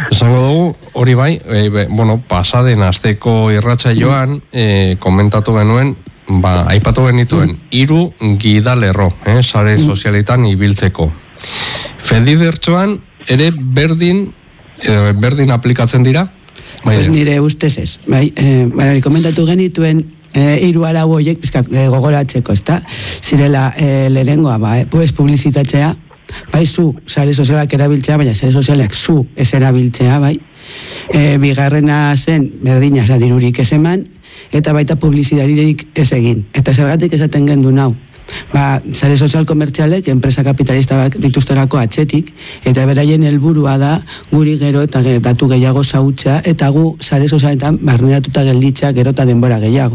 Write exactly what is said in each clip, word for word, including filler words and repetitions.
Esango dugu, hori bai, e, be, bueno, pasaden asteko irratsaioan e, komentatu genuen, ba, aipatu genituen, hiru gidalerro, eh, sare sozialetan ibiltzeko. Fedibertsoan ere berdin, edo berdin aplikatzen dira? Bai, pues nire ustez ez. Bai, eh, bai, komentatu genituen eh, hiru arau horiek pizkat eh, gogoratzeko, ezta? Zirela eh, lehenengoa, ba, eh, pues publizitatzea, bai, zu, sare sozialak erabiltzea, baina sare sozialak zu ez erabiltzea, bai. E, bigarrena zen, berdina, za, dirurik ez eman, eta baita publizidaririk ez egin. Eta zergatik esaten gendu nau. Ba, sare sozial komertzialek, enpresa kapitalista bat dituzterako atxetik, eta beraien helburua da guri gero eta datu gehiago zautza, eta gu sare sozialetan barneratuta gelditzea gero eta denbora gehiago.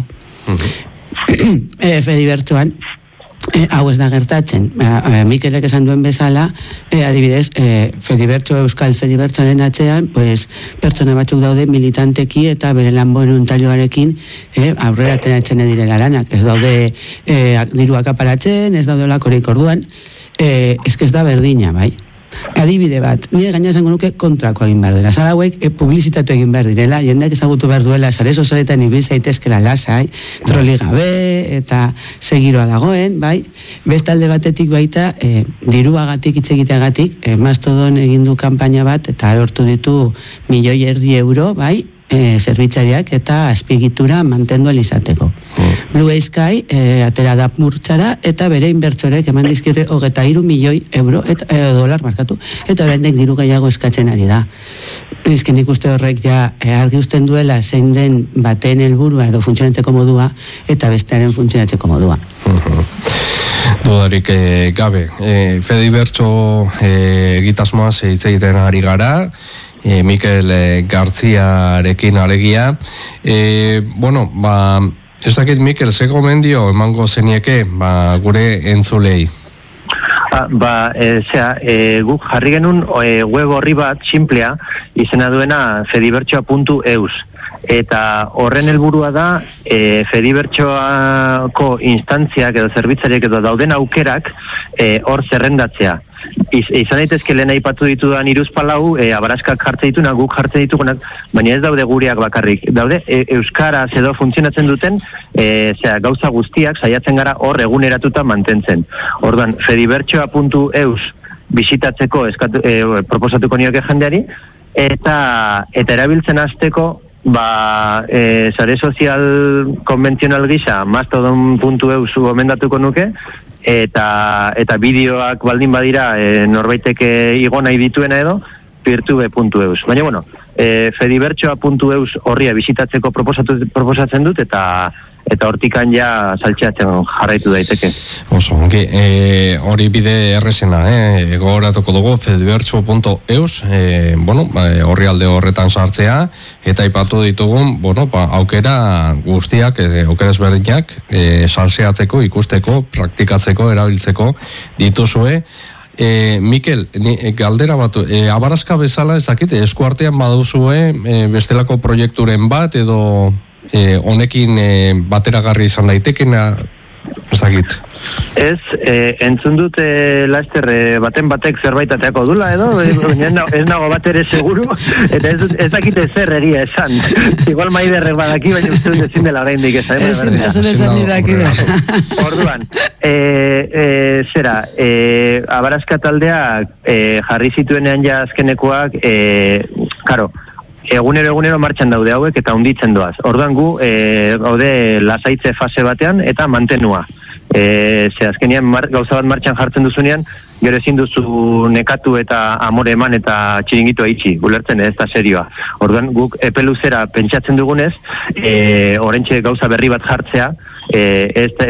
Uh-huh. e, Fedibertsoan, E, hau ez da gertatzen. E, Mikelek esan duen bezala, e, adibidez, e, Fedibertso, Euskal Fedibertsoaren atzean, pues, pertsona batzuk daude militanteki eta bere lan voluntarioarekin e, aurrera ateratzen direla lanak. Ez daude e, diruak aparatzen, ez daude lakorik orduan, e, ez ez da berdina, bai. Adibide bat, nire gaina esango nuke kontrako egin behar dela. Zara hauek e, publizitatu egin behar direla, jendeak ezagutu behar duela, sare sozialetan ibil zaitezkela lasai, troli gabe eta segiroa dagoen, bai. Bestalde batetik baita, e, diruagatik hitz egiteagatik, e, Mastodon egin du kanpaina bat eta lortu ditu milioi erdi euro, bai, e, zerbitzariak eta azpigitura mantendu izateko. Mm. Blue Sky e, atera da murtzara eta bere inbertsorek eman dizkiote hogeta hiru milioi euro eta e, dolar markatu eta oraindik diru gehiago eskatzen ari da. Ezken ikuste horrek ja e, argi uzten duela zein den baten helburua edo funtzionatzeko modua eta bestearen funtzionatzeko modua. Mm-hmm. Dudarik e, gabe. E, Fedibertso e, egitasmoaz hitz egiten ari gara. E, Mikel e, Gartziarekin alegia. E, bueno, ba, ez dakit Mikel, ze gomendio emango zenieke ba, gure entzulei? Ah, ba, e, zera, e, guk jarri genuen e, web horri bat, simplea, izena duena fedibertsoa puntu eus. Eta horren helburua da e, Fedibertsoako instantziak edo zerbitzariak edo dauden aukerak e, hor zerrendatzea. Iz, izan daitezke lehen aipatu ditudan hiruzpalau e, abaraskak jartzen dituna, guk jartzen ditugunak, baina ez daude gureak bakarrik. Daude e, euskaraz edo funtzionatzen duten e, zera, gauza guztiak saiatzen gara hor eguneratuta mantentzen. Orduan, fedibertsoa puntu eus bisitatzeko eskatu, e, proposatuko nioke jendeari, eta, eta erabiltzen hasteko ba, e, sare sozial konbentzional gisa mastodon puntu eus gomendatuko nuke, eta eta bideoak baldin badira e, norbaiteke igo nahi dituena edo virtube puntu eus. Baina bueno, e, fedibertsoa puntu eus horria bisitatzeko proposatu, proposatzen dut eta eta hortikan ja saltxeatzen jarraitu daiteke. Oso, ongi, e, hori bide errezena, eh? Gogoratuko dugu fedibertso puntu eus, e, bueno, horri alde horretan sartzea, eta aipatu ditugun, bueno, ba, aukera guztiak, e, aukera ezberdinak, e, salseatzeko, ikusteko, praktikatzeko, erabiltzeko dituzue. E, Mikel, ni, galdera bat, e, abarazka bezala, ez dakit, eskuartean baduzue e, bestelako proiekturen bat, edo E, honekin e, bateragarri izan daitekena, ezagit. Ez, e, entzun dut e, laster e, baten batek zerbait ateako dula edo, e, ez, nago, ez nago bat ere seguru, eta ez, ez dakite zer egia esan. Igual maiderrek badaki, baina uste dut ezin dela oraindik ez. Ez zintazen esan didaki da. Orduan, e, e, zera, e, abarazka taldeak e, jarri zituenean ja azkenekoak, e, karo, egunero egunero martxan daude hauek eta hunditzen doaz. Orduan gu e, gaude lasaitze fase batean eta mantenua. E, ze azkenean mar, gauza bat martxan jartzen duzunean, gero ezin duzu nekatu eta amore eman eta txiringitua itxi, gulertzen ez da serioa. Orduan guk epe luzera pentsatzen dugunez, e, orentxe gauza berri bat jartzea, e, ez,